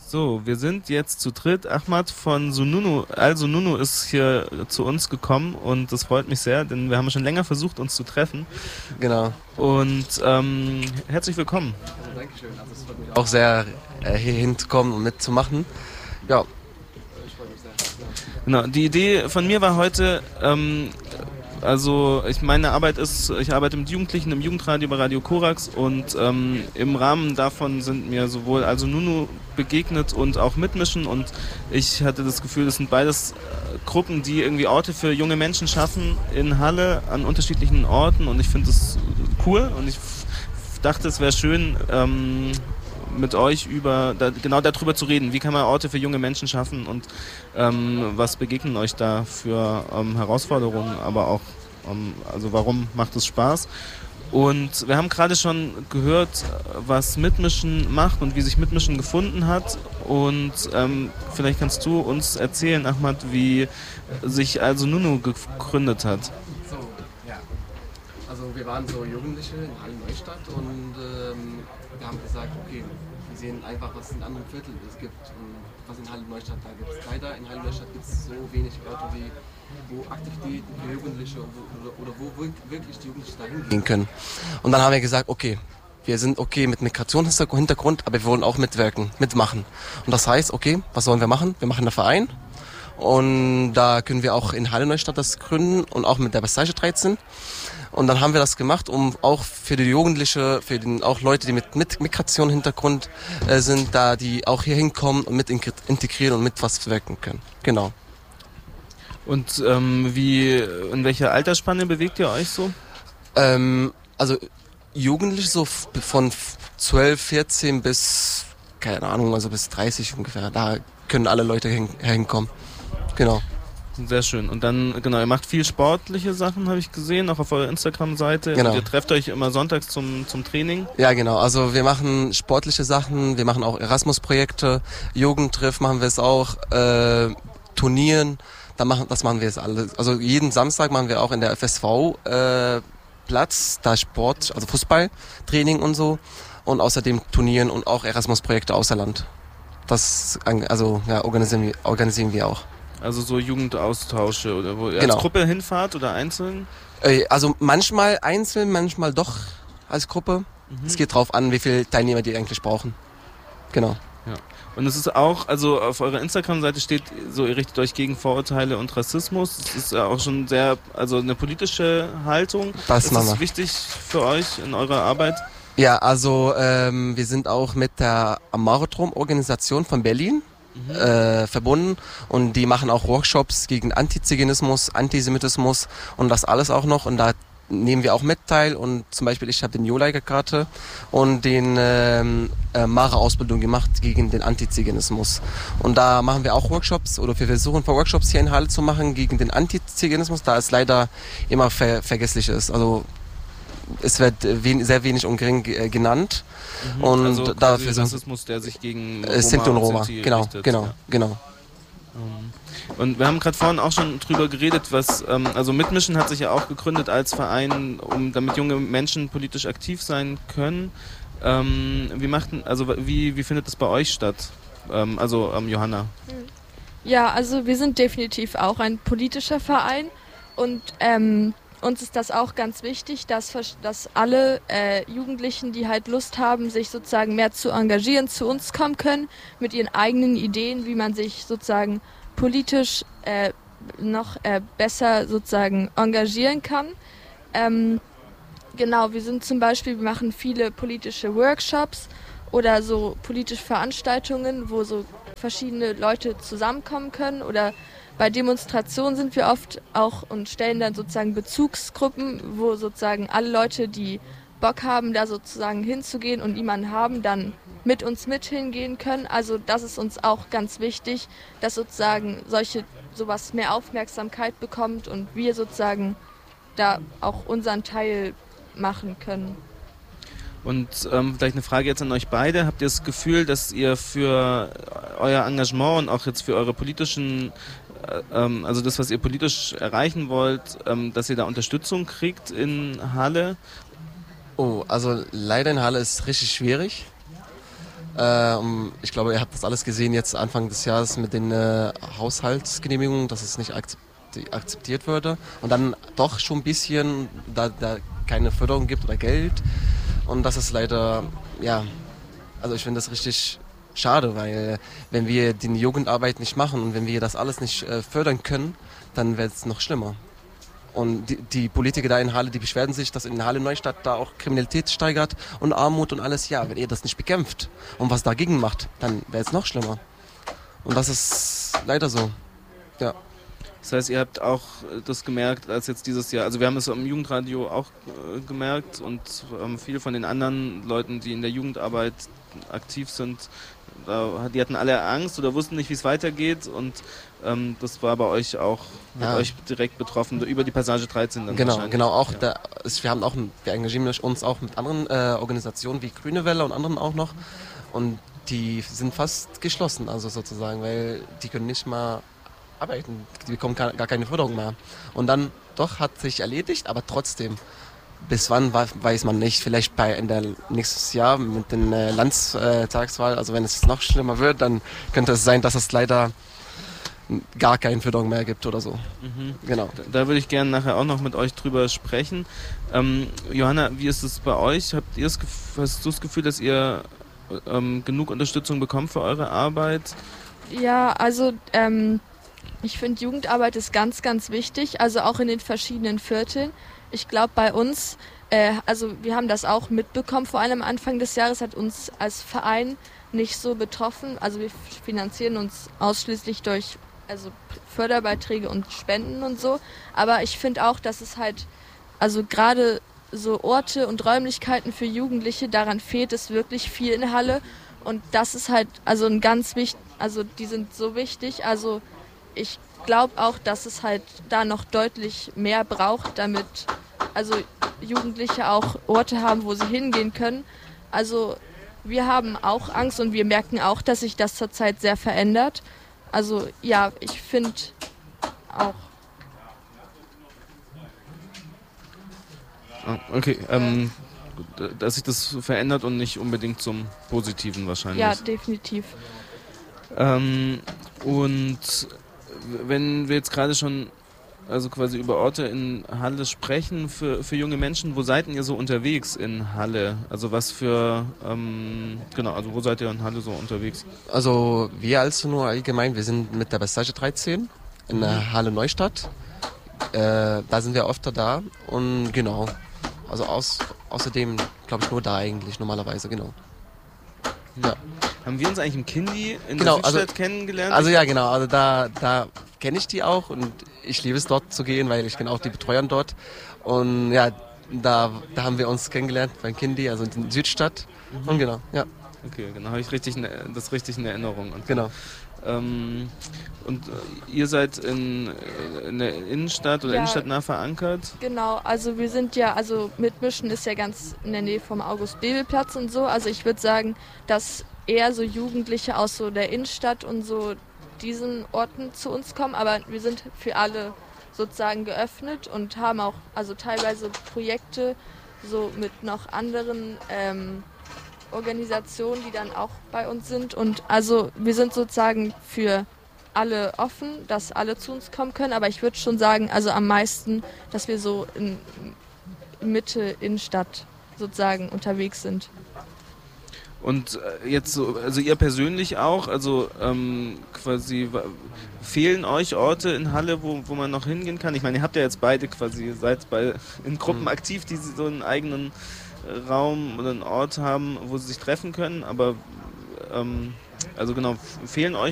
So, wir sind jetzt zu dritt. Ahmad von Sununu, Al-Sununu ist hier zu uns gekommen und das freut mich sehr, denn wir haben schon länger versucht, uns zu treffen. Genau. Und herzlich willkommen. Also, Dankeschön. Also es freut mich auch sehr, hier hinzukommen und mitzumachen. Ja. Ich freue mich sehr. Genau, die Idee von mir war heute, meine Arbeit ist, ich arbeite mit Jugendlichen im Jugendradio bei Radio Korax und im Rahmen davon sind mir sowohl Al-Sununu begegnet und auch Mitmischen und ich hatte das Gefühl, das sind beides Gruppen, die irgendwie Orte für junge Menschen schaffen in Halle an unterschiedlichen Orten und ich finde das cool und ich dachte, es wäre schön, mit euch genau darüber zu reden. Wie kann man Orte für junge Menschen schaffen und was begegnen euch da für Herausforderungen, aber auch, also warum macht es Spaß? Und wir haben gerade schon gehört, was Mitmischen macht und wie sich Mitmischen gefunden hat. Und vielleicht kannst du uns erzählen, Ahmad, wie sich Al-Sununu gegründet hat. So, ja. Also wir waren so Jugendliche in Halle Neustadt und wir haben gesagt, okay, wir sehen einfach, was in anderen Vierteln es gibt und was in Halle Neustadt da gibt. Leider in Halle Neustadt gibt es so wenig Orte, wo Aktivitäten für Jugendliche oder wo wirklich die Jugendlichen da hingehen können. Und dann haben wir gesagt, okay, wir sind okay mit Migrationshintergrund, aber wir wollen auch mitmachen. Und das heißt, okay, was sollen wir machen? Wir machen einen Verein und da können wir auch in Halle Neustadt das gründen und auch mit der Passage 13. Und dann haben wir das gemacht, um auch für die Jugendliche, auch Leute, die mit Migrationshintergrund sind, da die auch hier hinkommen und mit integrieren und mit was wirken können. Genau. Und in welcher Altersspanne bewegt ihr euch so? Also Jugendliche so von 12, 14 bis, keine Ahnung, also bis 30 ungefähr. Da können alle Leute hinkommen. Genau. Sehr schön. Und dann, genau, ihr macht viel sportliche Sachen, habe ich gesehen, auch auf eurer Instagram-Seite. Genau. Und ihr trefft euch immer sonntags zum Training. Ja, genau. Also wir machen sportliche Sachen, wir machen auch Erasmus-Projekte, Jugendtreff machen wir es auch, Turnieren, das machen wir jetzt alles. Also jeden Samstag machen wir auch in der FSV Platz, da Sport, also Fußballtraining und so. Und außerdem Turnieren und auch Erasmus-Projekte außer Land. Das organisieren wir auch. Also so Jugendaustausche oder wo ihr Genau. als Gruppe hinfahrt oder einzeln? Also manchmal einzeln, manchmal doch als Gruppe. Es geht drauf an, wie viele Teilnehmer die eigentlich brauchen. Genau. Ja. Und es ist auch, also auf eurer Instagram-Seite steht so, ihr richtet euch gegen Vorurteile und Rassismus. Es ist ja auch schon sehr, also eine politische Haltung. Ist das wichtig für euch in eurer Arbeit? Ja, also wir sind auch mit der Amaretrum-Organisation von Berlin verbunden und die machen auch Workshops gegen Antiziganismus, Antisemitismus und das alles auch noch und da nehmen wir auch mit teil und zum Beispiel ich habe den Joleiger-Karte und den Mara-Ausbildung gemacht gegen den Antiziganismus und da machen wir auch Workshops oder wir versuchen Workshops hier in Halle zu machen gegen den Antiziganismus, da es leider immer vergesslich ist, also es wird sehr wenig und gering genannt. Und also dafür Rassismus, der sich gegen Sinti und Roma. Sinti Genau. Und wir haben gerade vorhin auch schon drüber geredet, also Mitmischen hat sich ja auch gegründet als Verein, damit junge Menschen politisch aktiv sein können. Wie findet das bei euch statt? Johanna. Ja, also wir sind definitiv auch ein politischer Verein und uns ist das auch ganz wichtig, dass alle Jugendlichen, die halt Lust haben, sich sozusagen mehr zu engagieren, zu uns kommen können mit ihren eigenen Ideen, wie man sich sozusagen politisch noch besser sozusagen engagieren kann. Genau, wir machen viele politische Workshops oder so politische Veranstaltungen, wo so verschiedene Leute zusammenkommen können oder bei Demonstrationen sind wir oft auch und stellen dann sozusagen Bezugsgruppen, wo sozusagen alle Leute, die Bock haben, da sozusagen hinzugehen und niemanden haben, dann mit uns hingehen können. Also das ist uns auch ganz wichtig, dass sozusagen sowas mehr Aufmerksamkeit bekommt und wir sozusagen da auch unseren Teil machen können. Und vielleicht eine Frage jetzt an euch beide. Habt ihr das Gefühl, dass ihr für euer Engagement und auch jetzt für eure politischen also das, was ihr politisch erreichen wollt, dass ihr da Unterstützung kriegt in Halle? Oh, also leider in Halle ist es richtig schwierig. Ich glaube, ihr habt das alles gesehen jetzt Anfang des Jahres mit den Haushaltsgenehmigungen, dass es nicht akzeptiert würde. Und dann doch schon ein bisschen, da keine Förderung gibt oder Geld. Und das ist leider, ja, also ich finde das richtig schade, weil wenn wir die Jugendarbeit nicht machen und wenn wir das alles nicht fördern können, dann wird es noch schlimmer. Und die Politiker da in Halle, die beschweren sich, dass in Halle Neustadt da auch Kriminalität steigert und Armut und alles. Ja, wenn ihr das nicht bekämpft und was dagegen macht, dann wäre es noch schlimmer. Und das ist leider so, ja. Das heißt, ihr habt auch das gemerkt, als jetzt dieses Jahr, also wir haben es am Jugendradio auch gemerkt und viele von den anderen Leuten, die in der Jugendarbeit aktiv sind, die hatten alle Angst oder wussten nicht, wie es weitergeht und das war bei euch auch, hat euch direkt betroffen, über die Passage 13 dann wahrscheinlich. Genau, auch wir engagieren uns auch mit anderen Organisationen wie Grüne Welle und anderen auch noch und die sind fast geschlossen, also sozusagen, weil die können nicht mal arbeiten, die bekommen gar keine Förderung mehr. Und dann doch hat sich erledigt, aber trotzdem, bis wann weiß man nicht. Vielleicht in der nächstes Jahr mit der Landtagswahl, also wenn es noch schlimmer wird, dann könnte es sein, dass es leider gar keine Förderung mehr gibt oder so. Mhm. Genau. Da würde ich gerne nachher auch noch mit euch drüber sprechen. Johanna, wie ist es bei euch? Hast du das Gefühl, dass ihr genug Unterstützung bekommt für eure Arbeit? Ja, also ich finde, Jugendarbeit ist ganz, ganz wichtig, also auch in den verschiedenen Vierteln. Ich glaube, bei uns, also wir haben das auch mitbekommen, vor allem Anfang des Jahres hat uns als Verein nicht so betroffen. Also wir finanzieren uns ausschließlich durch Förderbeiträge und Spenden und so. Aber ich finde auch, dass es halt, also gerade so Orte und Räumlichkeiten für Jugendliche, daran fehlt es wirklich viel in Halle. Und das ist halt also ein ganz wichtig, also die sind so wichtig, also ich glaube auch, dass es halt da noch deutlich mehr braucht, damit also Jugendliche auch Orte haben, wo sie hingehen können. Also wir haben auch Angst und wir merken auch, dass sich das zurzeit sehr verändert. Also ja, ich finde auch. Okay, dass sich das verändert und nicht unbedingt zum Positiven wahrscheinlich. Ja, definitiv. Und wenn wir jetzt gerade schon also quasi über Orte in Halle sprechen für junge Menschen, wo seid ihr so unterwegs in Halle? Also was für, also wo seid ihr in Halle so unterwegs? Also wir als nur allgemein, wir sind mit der Passage 13 in der Halle Neustadt. Da sind wir öfter da und genau, also außerdem glaube ich nur da eigentlich normalerweise, genau. Ja. Haben wir uns eigentlich im Kindi in der Südstadt kennengelernt? Also ja, genau, also da kenne ich die auch und ich liebe es dort zu gehen, weil ich kenne auch die Betreuer dort und ja, da haben wir uns kennengelernt beim Kindi, also in der Südstadt und genau, ja. Okay, genau, habe ich das richtig in Erinnerung. Und genau. Und ihr seid in der Innenstadt oder innenstadtnah verankert? Genau, also wir sind ja, also Mitmischen ist ja ganz in der Nähe vom August-Bebel-Platz und so. Also ich würde sagen, dass eher so Jugendliche aus so der Innenstadt und so diesen Orten zu uns kommen. Aber wir sind für alle sozusagen geöffnet und haben auch also teilweise Projekte so mit noch anderen Organisationen, die dann auch bei uns sind. Und also wir sind sozusagen für alle offen, dass alle zu uns kommen können. Aber ich würde schon sagen, also am meisten, dass wir so in Mitte, Innenstadt sozusagen unterwegs sind. Und jetzt so, also ihr persönlich auch, also quasi fehlen euch Orte in Halle, wo man noch hingehen kann? Ich meine, ihr habt ja jetzt beide quasi, seid in Gruppen aktiv, die so einen eigenen Raum oder einen Ort haben, wo sie sich treffen können, aber also genau, fehlen euch